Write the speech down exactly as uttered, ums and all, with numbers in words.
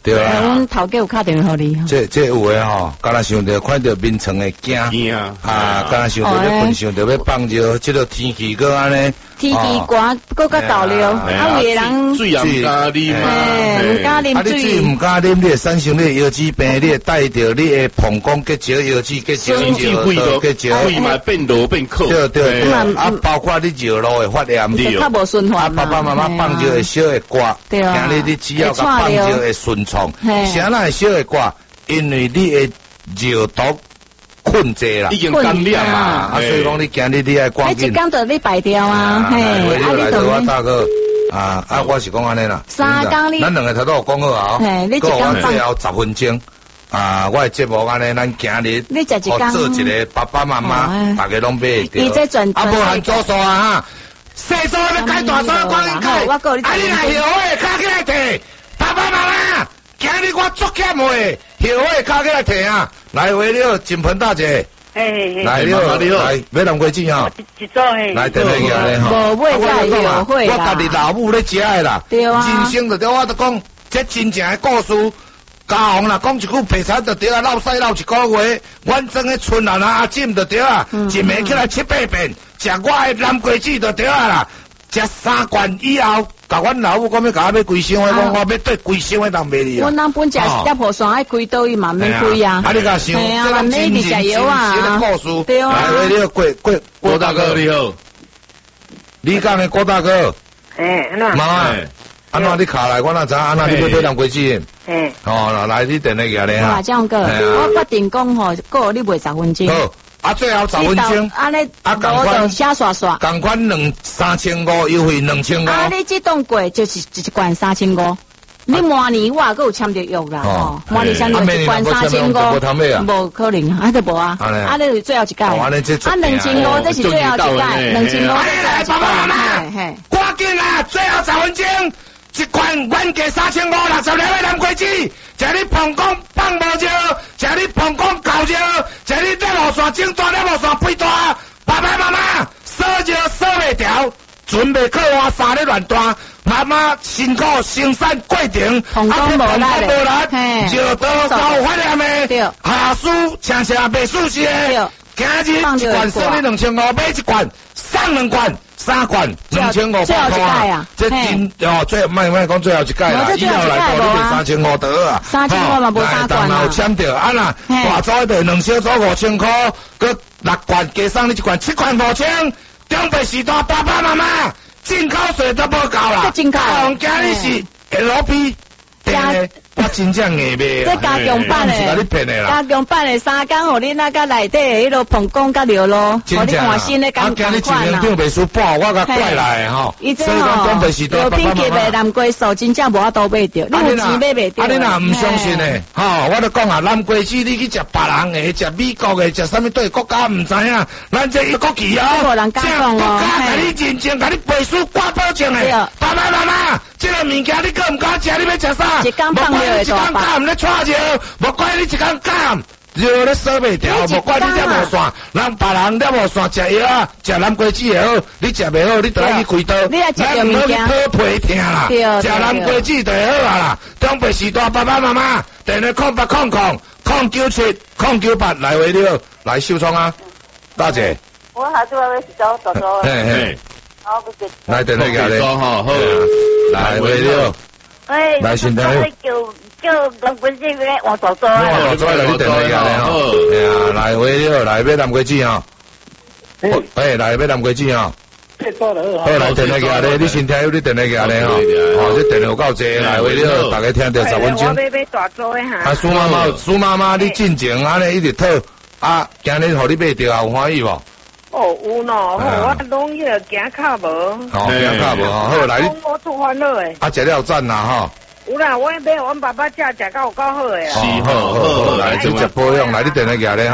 对啊。 阮头家有打电话给你。 这这有诶吼，敢若想着看到眠床诶惊，啊，敢若想着要困，想着要放尿，即个天气搁安尼。 天气寒，搁较倒流，啊，有个人水也唔敢啉嘛， 唔敢啉水。 啊，你水唔敢啉，你会产生你的腰子病，你会带着你的膀胱结石、腰子结石、 经济肺都结石， 肺嘛变落变扣。 对对对，啊，包括你尿路会发炎， 较无循环嘛。 啊，爸爸妈妈放尿会小会刮，听你你只要甲放尿会顺畅，啥那会小会刮？因为你的尿毒。困者啦， 已经干了嘛， 啊，所以讲你今日你爱赶紧， 你一工就你排掉啊，嘿， 啊，你就我大哥，啊啊，我是讲安尼啦， 三工你， 咱两个头都有讲好啊， 嘿，你一工放最后十分钟，啊，我的节目安尼，咱今日， 你食一工， 做一个爸爸妈妈，大家拢买得到， 伊这转， 啊，无限做数啊哈，细数要开大数，赶紧开，啊，你若后悔，卡起来摕，爸爸妈妈。今日我足欠诶，后悔卡起来摕啊！来回了，金盆大姐， 哎， 来了，来买两块钱哦， 一组诶， 来等下个咧吼， 无买再后悔啦， 我家己老母咧食诶啦， 对啊， 人生就对我都讲，这真正诶故事。家红啦，讲一句白菜就对啊，闹屎闹一个月，阮种诶春兰啊阿姊就对啊，一暝起来七八遍，食我诶南瓜子就对啊啦。食三罐以后，甲阮老母讲要甲我买规箱诶，讲我要对规箱诶当卖你啊。 阮人本食一粒雨伞爱开倒伊嘛免开啊。 啊，你甲想，这咱真真真实诶故事。 对啊。 来，你好，郭郭郭大哥你好。 你讲诶郭大哥。 哎，安怎？ 妈，安怎你卡来？我哪知安怎你要买两规子？ 哎。 哦，来，你等下个咧哈。啊，这样个，我决定讲吼，够你卖十分钟。 好。啊，最后十分钟， 安尼，啊，共款写刷刷， 共款两三千五，优惠两千五。 啊，你这栋过就是一罐三千五，你明年我还有签着约啦，哦，明年签着一罐三千五，无可能，啊，都无啊，啊，你最后一届，啊，两千五这是最后一届，两千五这是最后一届，嘿， 赶紧啦，最后十分钟。一罐原价三千五六十两个南瓜子，食你膀胱放无尿，食你膀胱搞尿，食你尿路线整大尿路线肥大，爸爸妈妈烧尿烧袂调，准备去换衫咧乱弹，妈妈辛苦生产过程， 膀胱无力咧， 尿道高发炎的，下输常常袂舒适的，今日一罐送你两千五，买一罐送两罐。三罐两千五百块啊！这真哦，最卖卖讲最后一届啦，以后来到你卖三千五得啊！ 三千五嘛无三罐啊！ 签着啊啦，大组的两小组五千块，佮六罐加送你一罐，七罐五千。中北时代爸爸妈妈进口税都无够啦！ 进口， 今日是 L P。我真正硬卖啊！这加强版的，加强版的三工，互你那个内底迄落膀胱甲尿咯，互你换新的感觉款啦。啊，今日一年订袂输半，我甲怪来吼。伊这吼有品级的南瓜素，真正无法度买着，你有钱买袂着。 啊，你若唔相信呢？吼，我都讲啊，南瓜子你去食别人的，食美国的，食啥物对国家唔知影，咱这一国旗哦， 无人敢讲哦。 国家甲你认证，甲你背书挂保证的。爸爸妈妈，这个物件你敢唔敢食？你要食啥？ 一工放尿。 一工干咧带尿，无怪你一工干，尿咧烧袂调，无怪你尿无线，人别人尿无线食药啊，食南瓜子也好，你食袂好，你得去开刀，咱唔好去讨皮疼啦，食南瓜子就好啊啦。中北时代爸爸妈妈，电话空八空空空九七空九八来回了，来秀窗啊，大姐。 我下次我要走走走。 嘿嘿。 好，不是。 来电话个咧。 好，好。 来回了。 哎， 来先睇。 叫叫南瓜子嘅黃嫂嫂。 黃嫂嫂嚟啲定嚟嘅吼，係啊，來回了，來買南瓜子吼。誒，來買南瓜子吼。好，來定嚟嘅咧，你先聽有啲定嚟嘅咧吼，哦，啲定有夠濟，來回了，大家聽到十分鐘。 我買買大組嘅嚇。 啊，蘇媽媽，蘇媽媽，你進前安尼一直討，啊，今日互你買着有歡喜無？ 哦，有喏，我攏迄個行卡無。 哦，行卡無吼，好來。 我做煩惱誒。 啊，食了讚啦吼。 有啦，我買阮爸爸食食到有夠好誒。 是好好好，來，就食保養，來你電話嚟咧。